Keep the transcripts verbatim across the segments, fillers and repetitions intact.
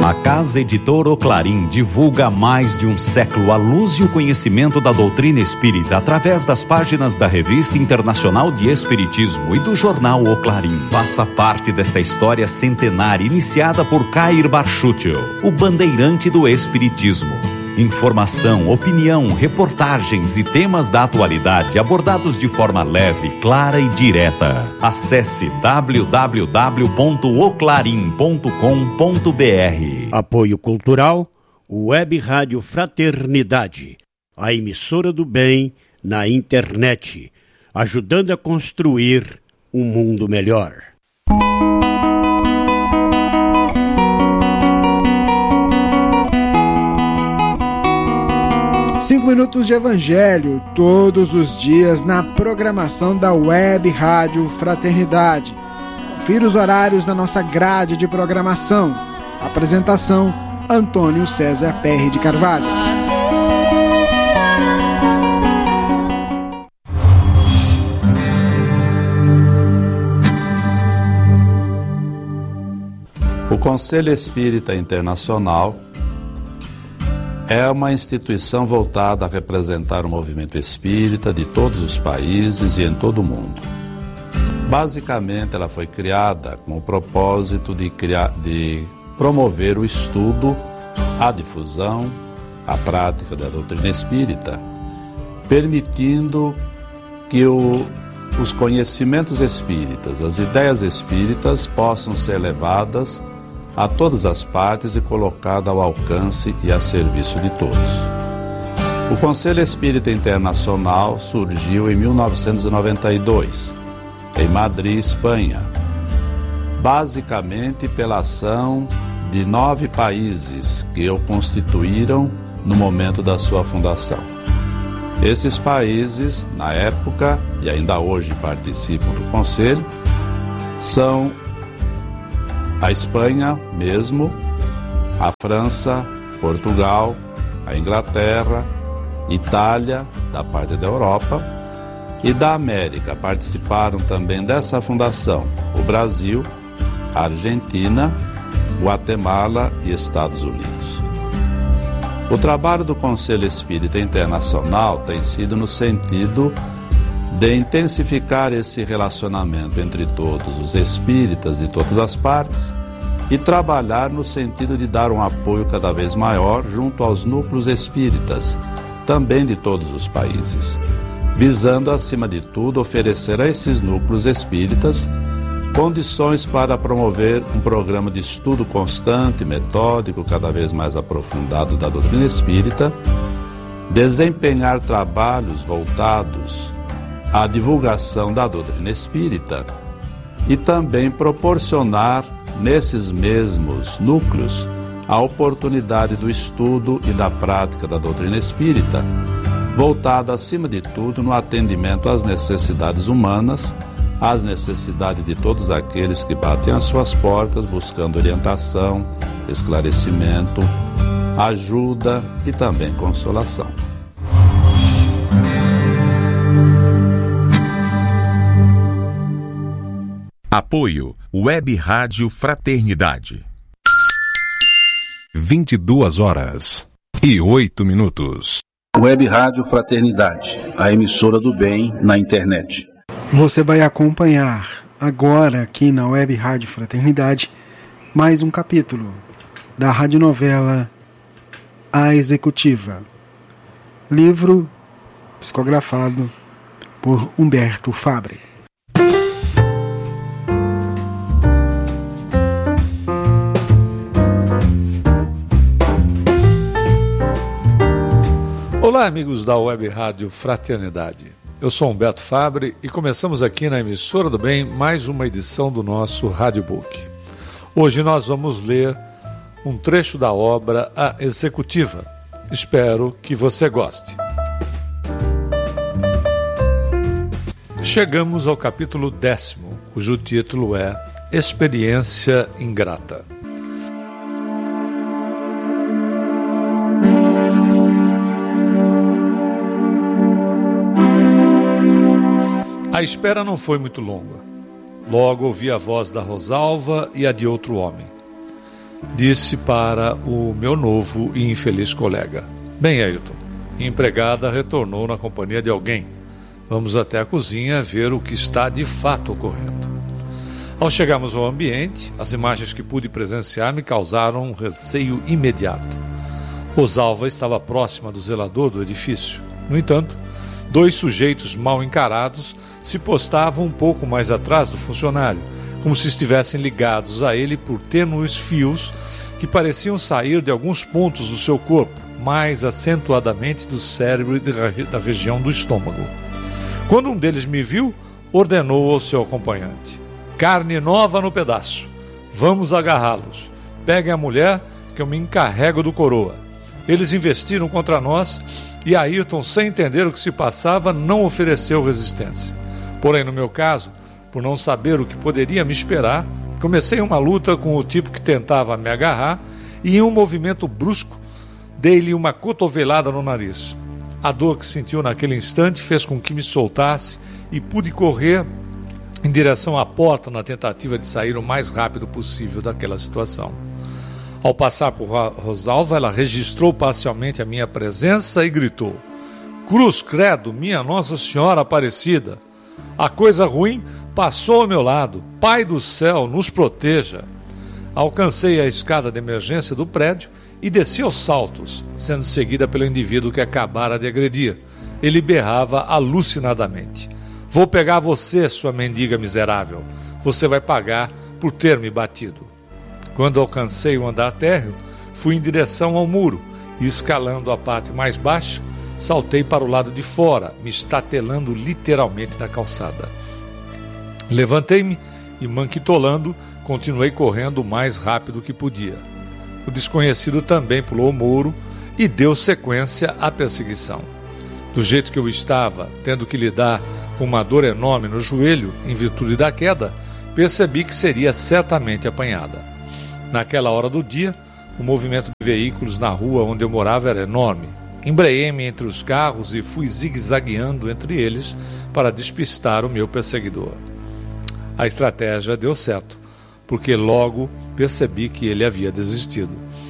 A Casa Editora O Clarim divulga há mais de um século a luz e o conhecimento da doutrina espírita através das páginas da Revista Internacional de Espiritismo e do jornal O Clarim. Faça parte desta história centenária iniciada por Kair Barchutel, o bandeirante do Espiritismo. Informação, opinião, reportagens e temas da atualidade abordados de forma leve, clara e direta. Acesse w w w ponto o clarim ponto com ponto b r. Apoio Cultural, Web Rádio Fraternidade, a emissora do bem na internet, ajudando a construir um mundo melhor. Cinco minutos de Evangelho, todos os dias na programação da Web Rádio Fraternidade. Confira os horários da nossa grade de programação. Apresentação, Antônio César Perry de Carvalho. O Conselho Espírita Internacional é uma instituição voltada a representar o movimento espírita de todos os países e em todo o mundo. Basicamente, ela foi criada com o propósito de, criar, de promover o estudo, a difusão, a prática da doutrina espírita, permitindo que o, os conhecimentos espíritas, as ideias espíritas possam ser levadas a todas as partes e colocada ao alcance e a serviço de todos. O Conselho Espírita Internacional surgiu em mil novecentos e noventa e dois, em Madrid, Espanha, basicamente pela ação de nove países que o constituíram no momento da sua fundação. Esses países, na época, e ainda hoje participam do Conselho, são a Espanha mesmo, a França, Portugal, a Inglaterra, Itália, da parte da Europa, e da América. Participaram também dessa fundação o Brasil, a Argentina, Guatemala e Estados Unidos. O trabalho do Conselho Espírita Internacional tem sido no sentido de intensificar esse relacionamento entre todos os espíritas de todas as partes e trabalhar no sentido de dar um apoio cada vez maior junto aos núcleos espíritas, também de todos os países, visando, acima de tudo, oferecer a esses núcleos espíritas condições para promover um programa de estudo constante, metódico, cada vez mais aprofundado da doutrina espírita, desempenhar trabalhos voltados à divulgação da doutrina espírita e também proporcionar nesses mesmos núcleos a oportunidade do estudo e da prática da doutrina espírita, voltada acima de tudo no atendimento às necessidades humanas, às necessidades de todos aqueles que batem às suas portas buscando orientação, esclarecimento, ajuda e também consolação. Apoio Web Rádio Fraternidade. vinte e duas horas e oito minutos. Web Rádio Fraternidade, a emissora do bem na internet. Você vai acompanhar agora aqui na Web Rádio Fraternidade mais um capítulo da radionovela A Executiva, livro psicografado por Humberto Fabre. Olá, amigos da Web Rádio Fraternidade. Eu sou Humberto Fabre e começamos aqui na Emissora do Bem mais uma edição do nosso Radiobook. Hoje nós vamos ler um trecho da obra A Executiva. Espero que você goste. Chegamos ao capítulo décimo, cujo título é Experiência Ingrata. A espera não foi muito longa. Logo ouvi a voz da Rosalva e a de outro homem. disse para o meu novo e infeliz colega: bem, Ailton, a empregada retornou na companhia de alguém. Vamos até a cozinha ver o que está de fato ocorrendo. Ao chegarmos ao ambiente, as imagens que pude presenciar me causaram um receio imediato. Rosalva estava próxima do zelador do edifício. No entanto, dois sujeitos mal encarados se postavam um pouco mais atrás do funcionário, como se estivessem ligados a ele por tênues fios que pareciam sair de alguns pontos do seu corpo, mais acentuadamente do cérebro e da região do estômago. Quando um deles me viu, ordenou ao seu acompanhante: carne nova no pedaço, vamos agarrá-los. Peguem a mulher que eu me encarrego do coroa. Eles investiram contra nós e Ailton, sem entender o que se passava, não ofereceu resistência. Porém, no meu caso, por não saber o que poderia me esperar, comecei uma luta com o tipo que tentava me agarrar e, em um movimento brusco, dei-lhe uma cotovelada no nariz. A dor que sentiu naquele instante fez com que me soltasse e pude correr em direção à porta na tentativa de sair o mais rápido possível daquela situação. Ao passar por Rosalva, ela registrou parcialmente a minha presença e gritou: cruz credo, minha Nossa Senhora Aparecida! A coisa ruim passou ao meu lado. Pai do céu, nos proteja! Alcancei a escada de emergência do prédio e desci aos saltos, sendo seguida pelo indivíduo que acabara de agredir. Ele berrava alucinadamente: vou pegar você, sua mendiga miserável. Você vai pagar por ter me batido. Quando alcancei o andar térreo, fui em direção ao muro e, escalando a parte mais baixa, saltei para o lado de fora, me estatelando literalmente na calçada. Levantei-me e, manquitolando, continuei correndo o mais rápido que podia. O desconhecido também pulou o muro e deu sequência à perseguição. Do jeito que eu estava, tendo que lidar com uma dor enorme no joelho, em virtude da queda, percebi que seria certamente apanhada. Naquela hora do dia, o movimento de veículos na rua onde eu morava era enorme. Embreiei-me entre os carros e fui zigue-zagueando entre eles para despistar o meu perseguidor. A estratégia deu certo, porque logo percebi que ele havia desistido.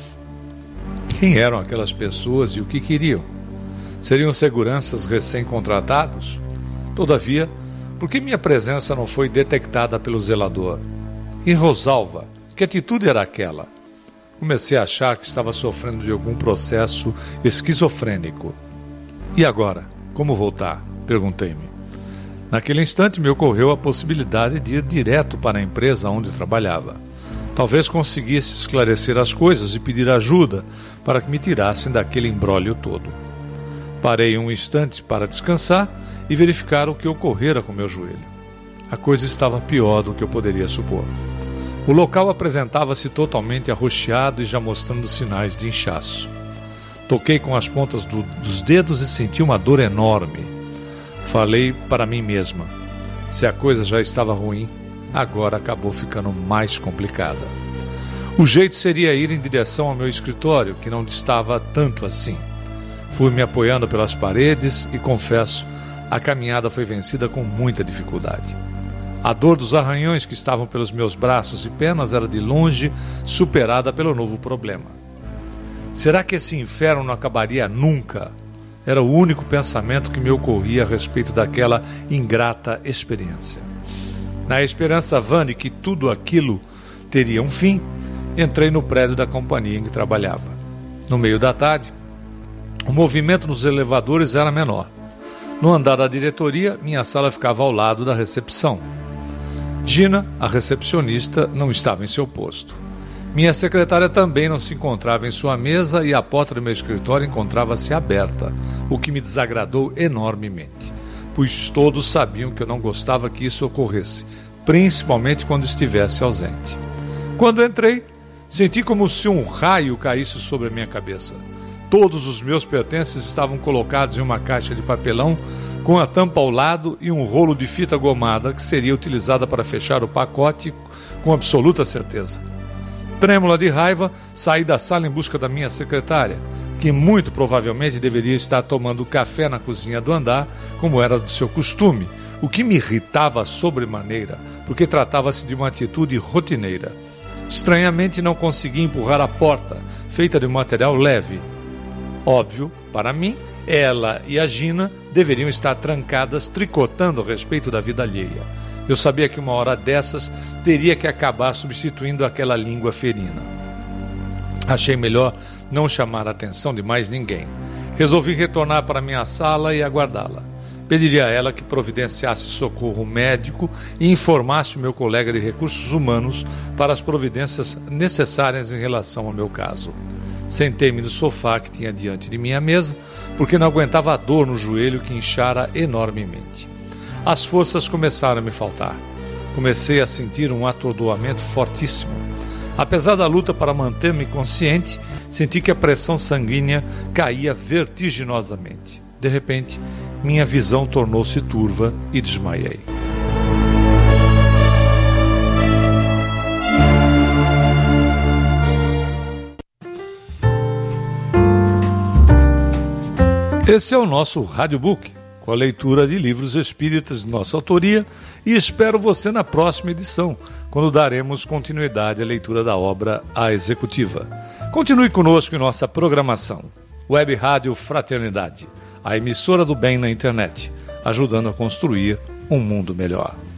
Quem eram aquelas pessoas e o que queriam? Seriam seguranças recém-contratados? Todavia, por que minha presença não foi detectada pelo zelador? E Rosalva? Que atitude era aquela? Comecei a achar que estava sofrendo de algum processo esquizofrênico. E agora? Como voltar? Perguntei-me. Naquele instante me ocorreu a possibilidade de ir direto para a empresa onde trabalhava. Talvez conseguisse esclarecer as coisas e pedir ajuda para que me tirassem daquele imbróglio todo. Parei um instante para descansar e verificar o que ocorrera com meu joelho. A coisa estava pior do que eu poderia supor. O local apresentava-se totalmente arroxeado e já mostrando sinais de inchaço. Toquei com as pontas do, dos dedos e senti uma dor enorme. Falei para mim mesma: se a coisa já estava ruim, agora acabou ficando mais complicada. O jeito seria ir em direção ao meu escritório, que não distava tanto assim. Fui me apoiando pelas paredes e, confesso, a caminhada foi vencida com muita dificuldade. A dor dos arranhões que estavam pelos meus braços e pernas era de longe superada pelo novo problema. Será que esse inferno não acabaria nunca? Era o único pensamento que me ocorria a respeito daquela ingrata experiência. Na esperança vã de que tudo aquilo teria um fim, entrei no prédio da companhia em que trabalhava. No meio da tarde, o movimento nos elevadores era menor. No andar da diretoria, minha sala ficava ao lado da recepção. Gina, a recepcionista, não estava em seu posto. Minha secretária também não se encontrava em sua mesa e a porta do meu escritório encontrava-se aberta, o que me desagradou enormemente, pois todos sabiam que eu não gostava que isso ocorresse, principalmente quando estivesse ausente. Quando entrei, senti como se um raio caísse sobre a minha cabeça. Todos os meus pertences estavam colocados em uma caixa de papelão com a tampa ao lado e um rolo de fita gomada que seria utilizada para fechar o pacote com absoluta certeza. Trêmula de raiva, saí da sala em busca da minha secretária, que muito provavelmente deveria estar tomando café na cozinha do andar, como era do seu costume, o que me irritava sobremaneira, porque tratava-se de uma atitude rotineira. Estranhamente não consegui empurrar a porta, feita de material leve. Óbvio, para mim, ela e a Gina deveriam estar trancadas tricotando a respeito da vida alheia. Eu sabia que uma hora dessas teria que acabar substituindo aquela língua ferina. Achei melhor não chamar a atenção de mais ninguém. Resolvi retornar para minha sala e aguardá-la. Pediria a ela que providenciasse socorro médico e informasse o meu colega de recursos humanos para as providências necessárias em relação ao meu caso. Sentei-me no sofá que tinha diante de minha mesa, porque não aguentava a dor no joelho que inchara enormemente. As forças começaram a me faltar. Comecei a sentir um atordoamento fortíssimo. Apesar da luta para manter-me consciente, senti que a pressão sanguínea caía vertiginosamente. De repente, minha visão tornou-se turva e desmaiei. Esse é o nosso Radiobook, com a leitura de livros espíritas de nossa autoria, e espero você na próxima edição, quando daremos continuidade à leitura da obra A Executiva. Continue conosco em nossa programação. Web Rádio Fraternidade, a emissora do bem na internet, ajudando a construir um mundo melhor.